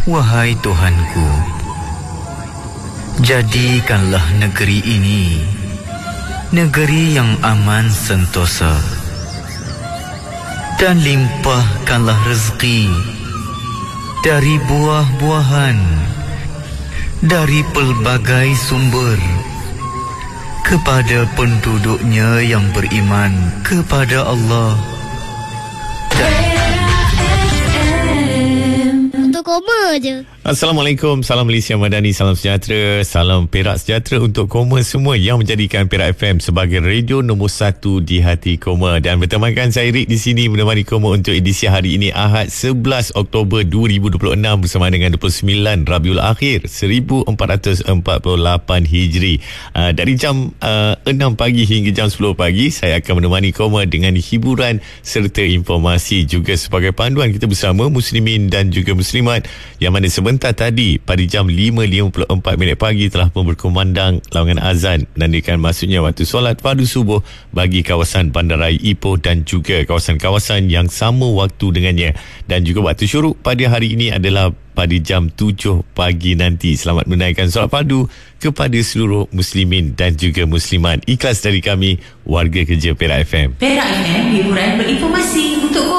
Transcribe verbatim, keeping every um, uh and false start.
Wahai Tuhanku, jadikanlah negeri ini negeri yang aman sentosa, dan limpahkanlah rezeki dari buah-buahan, dari pelbagai sumber, kepada penduduknya yang beriman kepada Allah. Untuk koma je. Assalamualaikum, salam Malaysia Madani, salam sejahtera, salam Perak sejahtera untuk Koma semua yang menjadikan Perak F M sebagai radio nombor satu di hati Koma. Dan bertemankan saya Rick di sini menemani Koma untuk edisi hari ini Ahad sebelas Oktober dua ribu dua puluh enam bersama dengan dua puluh sembilan Rabiul Akhir seribu empat ratus empat puluh lapan Hijri. Uh, dari jam uh, enam pagi hingga jam sepuluh pagi saya akan menemani Koma dengan hiburan serta informasi, juga sebagai panduan kita bersama muslimin dan juga muslimat, yang mana sebentar Sebentar tadi pada jam lima lima puluh empat minit pagi telah pun berkumandang lawangan azan, menandakan masuknya waktu solat fardu subuh bagi kawasan Bandaraya Ipoh dan juga kawasan-kawasan yang sama waktu dengannya. Dan juga waktu syuruk pada hari ini adalah pada jam tujuh pagi nanti. Selamat menunaikan solat fardu kepada seluruh muslimin dan juga muslimat. Ikhlas dari kami, warga kerja Perak F M. Perak F M, hiburan berinformasi untuk